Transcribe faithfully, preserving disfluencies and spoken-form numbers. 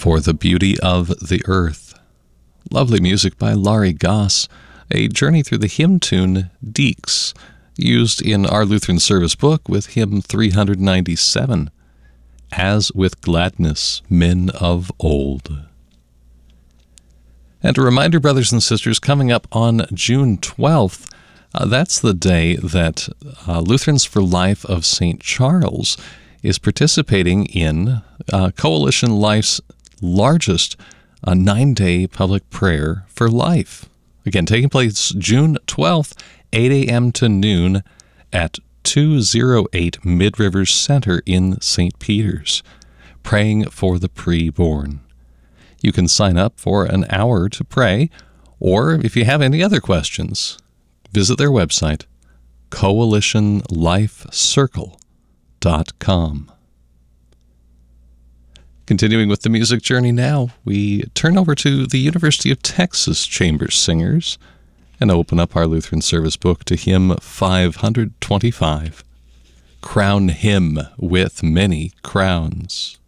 For the Beauty of the Earth. Lovely music by Laurie Goss, a journey through the hymn tune Deeks, used in our Lutheran service book with hymn three ninety-seven, As with Gladness, Men of Old. And a reminder, brothers and sisters, coming up on June twelfth, uh, that's the day that uh, Lutherans for Life of Saint Charles is participating in uh, Coalition Life's largest uh, nine-day public prayer for life. Again, taking place June twelfth, eight a.m. to noon at two oh eight Mid-Rivers Center in Saint Peter's, praying for the preborn. You can sign up for an hour to pray, or if you have any other questions, visit their website, coalition life circle dot com. Continuing with the music journey now, we turn over to the University of Texas Chamber Singers and open up our Lutheran service book to hymn five twenty-five, Crown Him with Many Crowns.